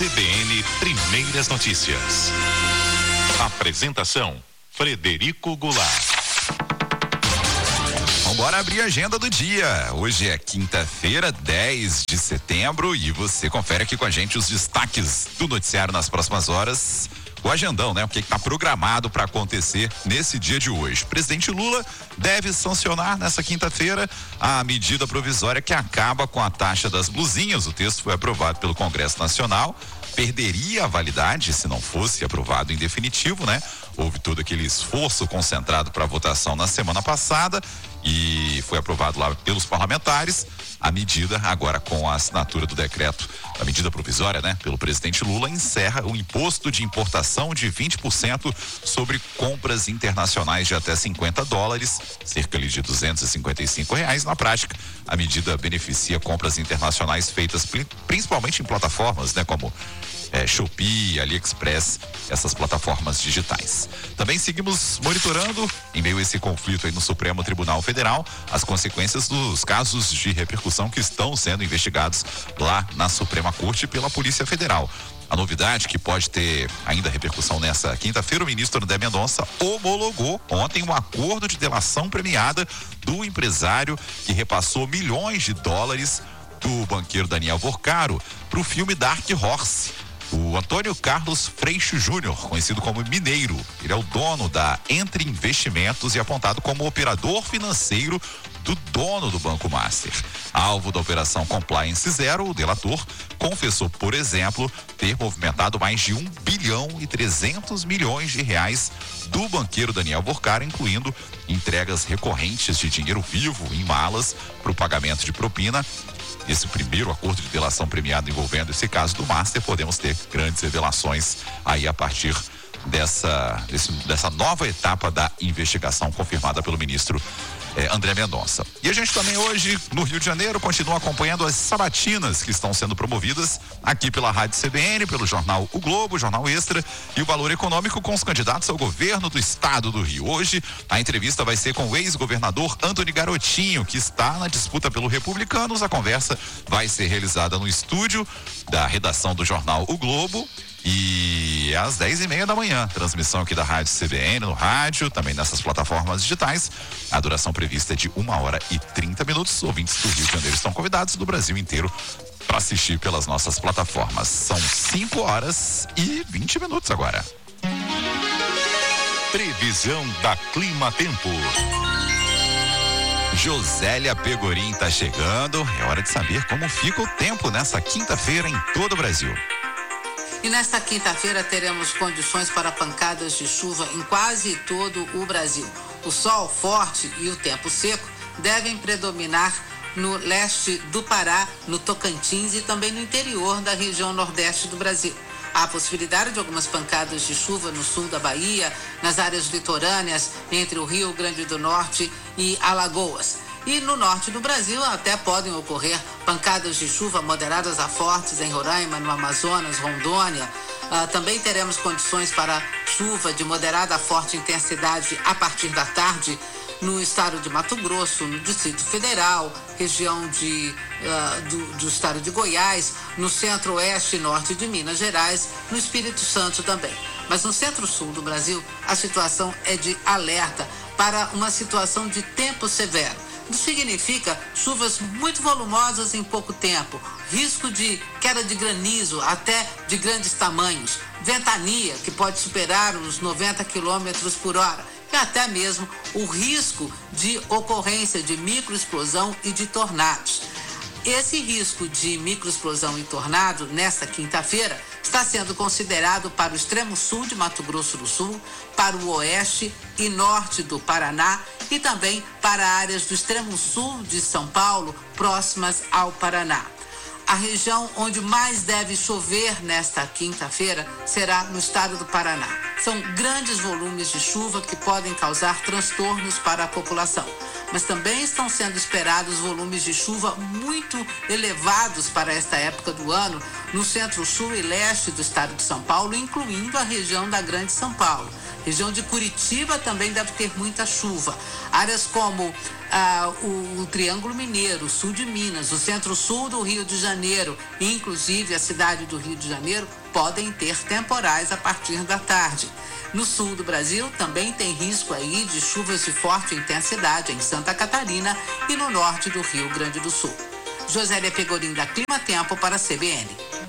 CBN Primeiras Notícias. Apresentação: Frederico Goulart. Bora abrir a agenda do dia. Hoje é quinta-feira, 10 de setembro, e você confere aqui com a gente os destaques do noticiário nas próximas horas. O agendão, né? O que está programado para acontecer nesse dia de hoje. Presidente Lula deve sancionar nessa quinta-feira a medida provisória que acaba com a taxa das blusinhas. O texto foi aprovado pelo Congresso Nacional. Perderia a validade se não fosse aprovado em definitivo, né? Houve todo aquele esforço concentrado para a votação na semana passada e foi aprovado lá pelos parlamentares. A medida, agora com a assinatura do decreto, a medida provisória, né, pelo presidente Lula, encerra o imposto de importação de 20% sobre compras internacionais de até $50, cerca de R$255. Na prática, a medida beneficia compras internacionais feitas principalmente em plataformas, né, como Shopee, AliExpress, essas plataformas digitais. Também seguimos monitorando, em meio a esse conflito aí no Supremo Tribunal Federal, as consequências dos casos de repercussão que estão sendo investigados lá na Suprema Corte pela Polícia Federal. A novidade que pode ter ainda repercussão nessa quinta-feira, o ministro André Mendonça homologou ontem um acordo de delação premiada do empresário que repassou milhões de dólares do banqueiro Daniel Vorcaro para o filme Dark Horse. O Antônio Carlos Freixo Júnior, conhecido como Mineiro, ele é o dono da Entre Investimentos e apontado como operador financeiro do dono do Banco Master. Alvo da Operação Compliance Zero, o delator confessou, por exemplo, ter movimentado mais de R$1,3 bilhão do banqueiro Daniel Vorcaro, incluindo entregas recorrentes de dinheiro vivo em malas para o pagamento de propina. Esse primeiro acordo de delação premiado envolvendo esse caso do Master, podemos ter grandes revelações aí a partir dessa nova etapa da investigação confirmada pelo ministro André Mendonça. E a gente também hoje, no Rio de Janeiro, continua acompanhando as sabatinas que estão sendo promovidas aqui pela Rádio CBN, pelo jornal O Globo, Jornal Extra e o Valor Econômico com os candidatos ao governo do estado do Rio. Hoje, a entrevista vai ser com o ex-governador Antony Garotinho, que está na disputa pelo Republicanos. A conversa vai ser realizada no estúdio da redação do jornal O Globo. E às 10:30 da manhã, transmissão aqui da Rádio CBN, no rádio, também nessas plataformas digitais. A duração prevista é de 1h30. Ouvintes do Rio de Janeiro estão convidados do Brasil inteiro para assistir pelas nossas plataformas. São 5h20 agora. Previsão da Clima Tempo. Josélia Pegorim está chegando. É hora de saber como fica o tempo nessa quinta-feira em todo o Brasil. E nesta quinta-feira teremos condições para pancadas de chuva em quase todo o Brasil. O sol forte e o tempo seco devem predominar no leste do Pará, no Tocantins e também no interior da região nordeste do Brasil. Há a possibilidade de algumas pancadas de chuva no sul da Bahia, nas áreas litorâneas, entre o Rio Grande do Norte e Alagoas. E no norte do Brasil até podem ocorrer pancadas de chuva moderadas a fortes em Roraima, no Amazonas, Rondônia. Também teremos condições para chuva de moderada a forte intensidade a partir da tarde no estado de Mato Grosso, no Distrito Federal, região do estado de Goiás, no centro-oeste e norte de Minas Gerais, no Espírito Santo também. Mas no centro-sul do Brasil, a situação é de alerta para uma situação de tempo severo. Isso significa chuvas muito volumosas em pouco tempo, risco de queda de granizo até de grandes tamanhos, ventania que pode superar os 90 km/h e até mesmo o risco de ocorrência de microexplosão e de tornados. Esse risco de microexplosão e tornado, nesta quinta-feira, está sendo considerado para o extremo sul de Mato Grosso do Sul, para o oeste e norte do Paraná e também para áreas do extremo sul de São Paulo, próximas ao Paraná. A região onde mais deve chover nesta quinta-feira será no estado do Paraná. são grandes volumes de chuva que podem causar transtornos para a população. Mas também estão sendo esperados volumes de chuva muito elevados para esta época do ano no centro-sul e leste do estado de São Paulo, incluindo a região da Grande São Paulo. Região de Curitiba também deve ter muita chuva. Áreas como o Triângulo Mineiro, o sul de Minas, o centro-sul do Rio de Janeiro, inclusive a cidade do Rio de Janeiro, podem ter temporais a partir da tarde. No sul do Brasil também tem risco aí de chuvas de forte intensidade em Santa Catarina e no norte do Rio Grande do Sul. Josélia Pegorim, da Clima Tempo, para a CBN.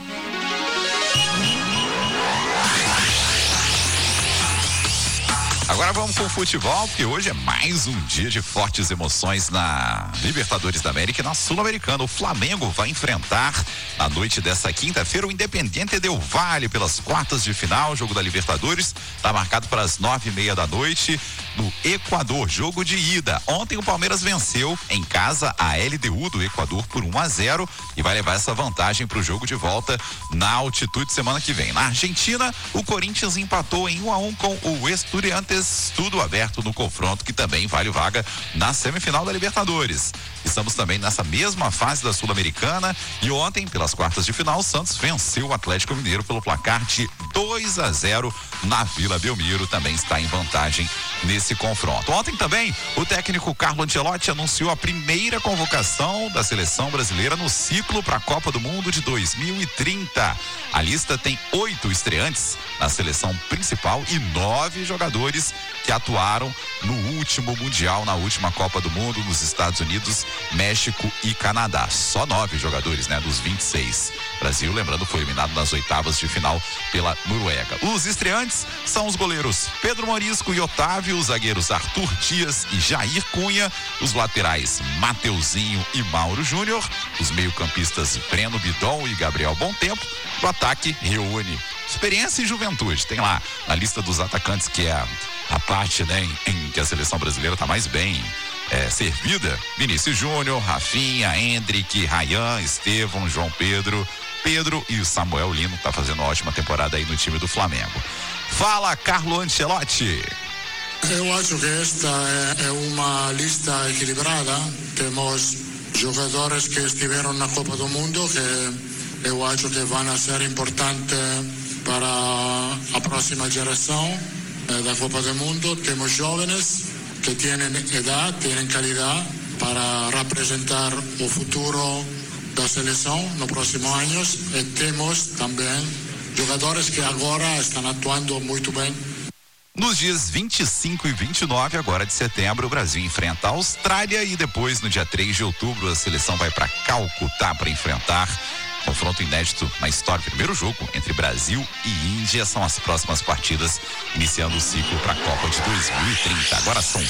Agora vamos com o futebol, porque hoje é mais um dia de fortes emoções na Libertadores da América e na Sul-Americana. O Flamengo vai enfrentar na noite dessa quinta-feira o Independiente del Valle pelas quartas de final. O jogo da Libertadores está marcado para as 9:30 da noite no Equador, jogo de ida. Ontem o Palmeiras venceu em casa a LDU do Equador por 1-0 e vai levar essa vantagem para o jogo de volta na altitude semana que vem. Na Argentina, o Corinthians empatou em 1-1 com o Estudiantes, tudo aberto no confronto que também vale vaga na semifinal da Libertadores. Estamos também nessa mesma fase da Sul-Americana e ontem, pelas quartas de final, o Santos venceu o Atlético Mineiro pelo placar de 2-0 na Vila Belmiro, também está em vantagem nesse confronto. Ontem também, o técnico Carlo Ancelotti anunciou a primeira convocação da seleção brasileira no ciclo para a Copa do Mundo de 2030. A lista tem 8 estreantes na seleção principal e 9 jogadores que atuaram no último Mundial, na última Copa do Mundo, nos Estados Unidos, México e Canadá. Só 9 jogadores, né, dos 26. Brasil, lembrando, foi eliminado nas oitavas de final pela Noruega. Os estreantes são os goleiros Pedro Morisco e Otávio, os zagueiros Arthur Dias e Jair Cunha, os laterais Mateuzinho e Mauro Júnior, os meio-campistas Breno Bidon e Gabriel Bontempo. O ataque reúne experiência e juventude. Tem lá na lista dos atacantes, que é a parte, né, em que a seleção brasileira está mais bem servida: Vinícius Júnior, Rafinha, Hendrick, Ryan, Estevão, João Pedro e o Samuel Lino, tá fazendo uma ótima temporada aí no time do Flamengo. Fala, Carlo Ancelotti. Eu acho que esta é uma lista equilibrada. Temos jogadores que estiveram na Copa do Mundo que eu acho que vão ser importantes para a próxima geração da Copa do Mundo. Temos jovens que têm idade, têm qualidade para representar o futuro da seleção nos próximos anos, e temos também jogadores que agora estão atuando muito bem. Nos dias 25 e 29 agora de setembro, o Brasil enfrenta a Austrália e depois, no dia 3 de outubro, a seleção vai para Calcutá para enfrentar confronto inédito na história. Primeiro jogo entre Brasil e Índia. São as próximas partidas, iniciando o ciclo para a Copa de 2030. Agora são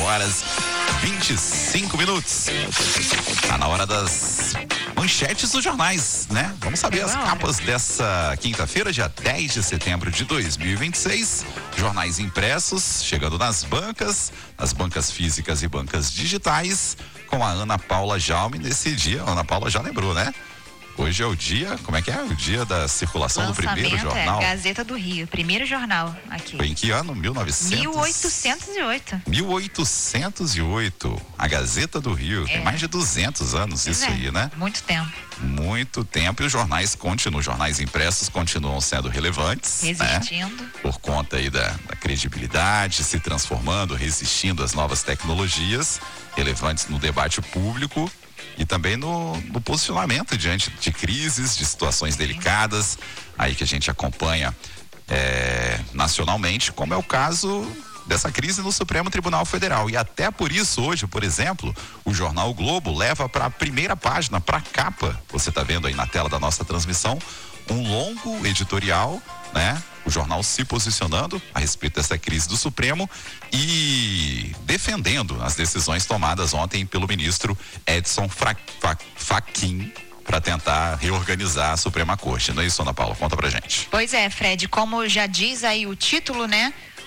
5:25. Tá na hora das manchetes dos jornais, né? Vamos saber as capas dessa quinta-feira, dia 10 de setembro de 2026. Jornais impressos chegando nas bancas físicas e bancas digitais, com a Ana Paula Jaume nesse dia. A Ana Paula já lembrou, né? Hoje é o dia, como é que é? O dia da circulação do primeiro jornal. Gazeta do Rio, primeiro jornal aqui. Foi em que ano? 1808. 1808. A Gazeta do Rio. Tem mais de 200 anos isso aí, né? Muito tempo. Muito tempo, e os jornais continuam, os jornais impressos continuam sendo relevantes. Resistindo. Né? Por conta aí da credibilidade, se transformando, resistindo às novas tecnologias, relevantes no debate público e também no posicionamento diante de crises, de situações delicadas, aí que a gente acompanha nacionalmente, como é o caso dessa crise no Supremo Tribunal Federal. E até por isso, hoje, por exemplo, o jornal o Globo leva para a primeira página, para a capa, você está vendo aí na tela da nossa transmissão, um longo editorial, né? O jornal se posicionando a respeito dessa crise do Supremo e defendendo as decisões tomadas ontem pelo ministro Edson Fachin para tentar reorganizar a Suprema Corte. Não é isso, Ana Paula? Conta pra gente. Pois é, Fred, como já diz aí o título, né?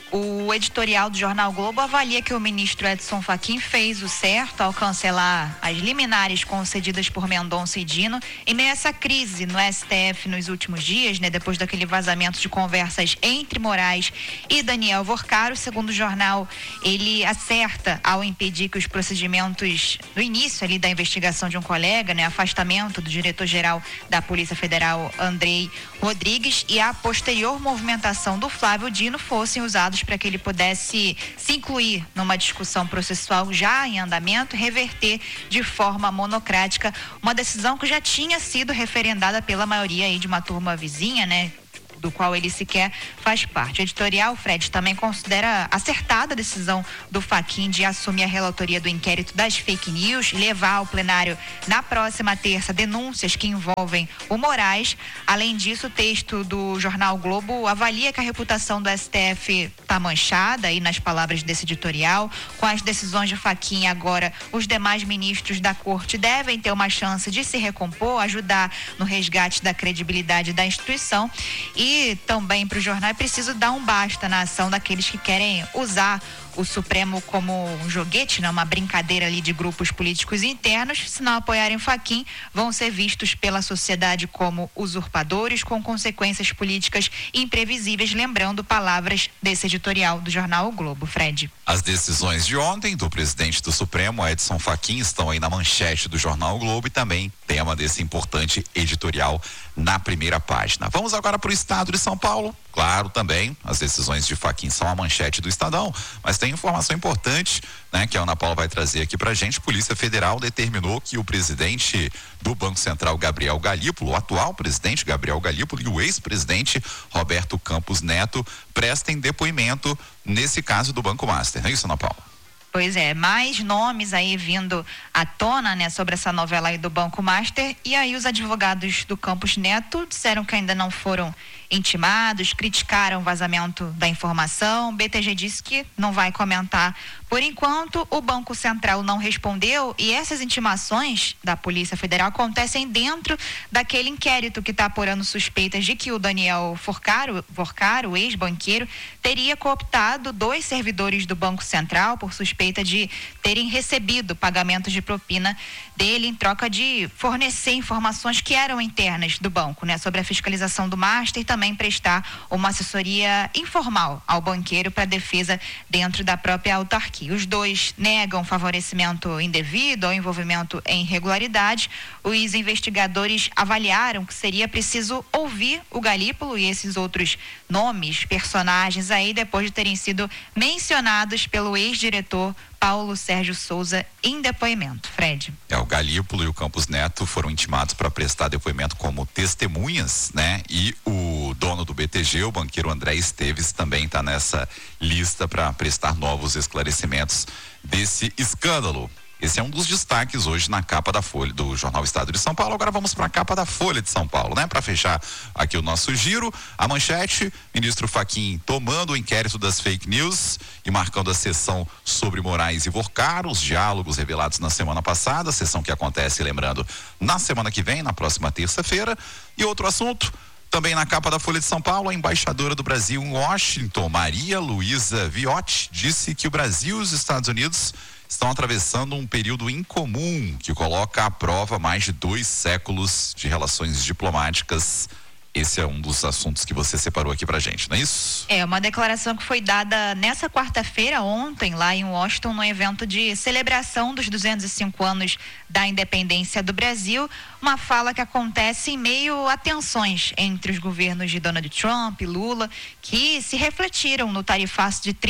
O editorial do Jornal Globo avalia que o ministro Edson Fachin fez o certo ao cancelar as liminares concedidas por Mendonça e Dino e nessa crise no STF nos últimos dias, né, depois daquele vazamento de conversas entre Moraes e Daniel Vorcaro. Segundo o jornal, ele acerta ao impedir que os procedimentos do início ali da investigação de um colega, né, afastamento do diretor-geral da Polícia Federal, Andrei Rodrigues, e a posterior movimentação do Flávio Dino fossem usados para que ele pudesse se incluir numa discussão processual já em andamento e reverter de forma monocrática uma decisão que já tinha sido referendada pela maioria aí de uma turma vizinha, né, do qual ele sequer faz parte. O editorial, Fred, também considera acertada a decisão do Fachin de assumir a relatoria do inquérito das fake news, levar ao plenário na próxima terça denúncias que envolvem o Moraes. Além disso, o texto do Jornal Globo avalia que a reputação do STF está manchada, e nas palavras desse editorial, com as decisões de Fachin agora, os demais ministros da corte devem ter uma chance de se recompor, ajudar no resgate da credibilidade da instituição. E também para o jornal é preciso dar um basta na ação daqueles que querem usar o Supremo como um joguete, né? Uma brincadeira ali de grupos políticos internos. Se não apoiarem Fachin, vão ser vistos pela sociedade como usurpadores, com consequências políticas imprevisíveis, lembrando palavras desse editorial do jornal O Globo. Fred. As decisões de ontem do presidente do Supremo, Edson Fachin, estão aí na manchete do jornal O Globo e também tema desse importante editorial na primeira página. Vamos agora para o estado de São Paulo. Claro, também as decisões de Fachin são a manchete do Estadão, mas tem informação importante, né, que a Ana Paula vai trazer aqui pra gente. Polícia Federal determinou que o presidente do Banco Central, Gabriel Galípolo, o atual presidente Gabriel Galípolo, e o ex-presidente Roberto Campos Neto prestem depoimento nesse caso do Banco Master. Não é isso, Ana Paula? Pois é, mais nomes aí vindo à tona, né, sobre essa novela aí do Banco Master. E aí os advogados do Campos Neto disseram que ainda não foram intimados, criticaram o vazamento da informação. BTG disse que não vai comentar por enquanto. O Banco Central não respondeu, e essas intimações da Polícia Federal acontecem dentro daquele inquérito que está apurando suspeitas de que o Daniel Vorcaro, o ex-banqueiro, teria cooptado 2 servidores do Banco Central por suspeita de terem recebido pagamentos de propina dele em troca de fornecer informações que eram internas do banco, né, sobre a fiscalização do Master, e também prestar uma assessoria informal ao banqueiro para defesa dentro da própria autarquia. Os 2 negam favorecimento indevido ou envolvimento em irregularidade. Os investigadores avaliaram que seria preciso ouvir o Galípolo e esses outros nomes, personagens aí, depois de terem sido mencionados pelo ex-diretor Paulo Sérgio Souza em depoimento. Fred. O Galípolo e o Campos Neto foram intimados para prestar depoimento como testemunhas, né? E o dono do BTG, o banqueiro André Esteves, também está nessa lista para prestar novos esclarecimentos desse escândalo. Esse é um dos destaques hoje na capa da Folha do Jornal Estado de São Paulo. Agora vamos para a capa da Folha de São Paulo, né? Para fechar aqui o nosso giro, a manchete: ministro Fachin tomando o inquérito das fake news e marcando a sessão sobre Moraes e Vorcaro, os diálogos revelados na semana passada, sessão que acontece, lembrando, na semana que vem, na próxima terça-feira. E outro assunto, também na capa da Folha de São Paulo, a embaixadora do Brasil em Washington, Maria Luísa Viotti, disse que o Brasil e os Estados Unidos estão atravessando um período incomum que coloca à prova mais de 2 séculos de relações diplomáticas. Esse é um dos assuntos que você separou aqui pra gente, não é isso? É uma declaração que foi dada nessa quarta-feira, ontem, lá em Washington, no evento de celebração dos 205 anos da independência do Brasil. Uma fala que acontece em meio a tensões entre os governos de Donald Trump e Lula, que se refletiram no tarifaço de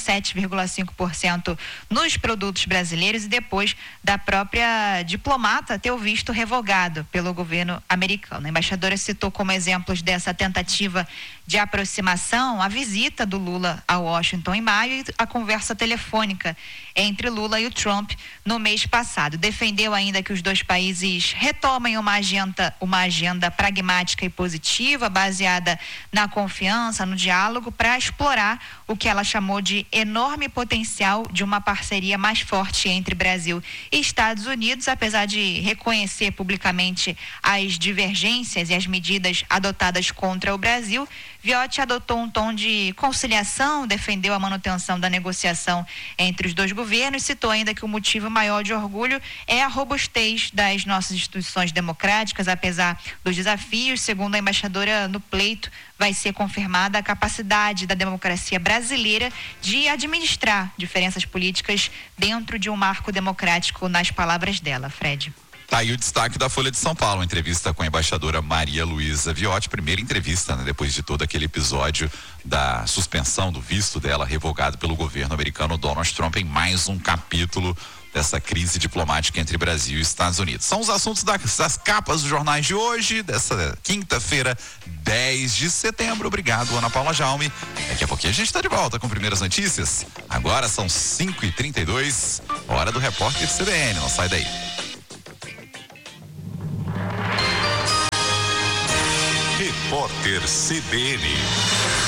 37,5% nos produtos brasileiros, e depois da própria diplomata ter o visto revogado pelo governo americano. A embaixadora citou como exemplos dessa tentativa de aproximação a visita do Lula a Washington em maio e a conversa telefônica entre Lula e o Trump no mês passado. Defendeu ainda que os 2 países retomem uma agenda pragmática e positiva, baseada na confiança, no diálogo, para explorar o que ela chamou de enorme potencial de uma parceria mais forte entre Brasil e Estados Unidos. Apesar de reconhecer publicamente as divergências e as medidas adotadas contra o Brasil, Viotti adotou um tom de conciliação, defendeu a manutenção da negociação entre os dois governos e citou ainda que o motivo maior de orgulho é a robustez das nossas instituições democráticas, apesar dos desafios. Segundo a embaixadora, no pleito vai ser confirmada a capacidade da democracia brasileira de administrar diferenças políticas dentro de um marco democrático, nas palavras dela. Fred. Tá aí o destaque da Folha de São Paulo, uma entrevista com a embaixadora Maria Luísa Viotti, primeira entrevista, né, depois de todo aquele episódio da suspensão do visto dela, revogado pelo governo americano Donald Trump, em mais um capítulo dessa crise diplomática entre Brasil e Estados Unidos. São os assuntos das capas dos jornais de hoje, dessa quinta-feira, 10 de setembro. Obrigado, Ana Paula Jaume. Daqui a pouquinho a gente está de volta com primeiras notícias. Agora são 5h32, hora do repórter CBN. Não sai daí. Repórter CBN.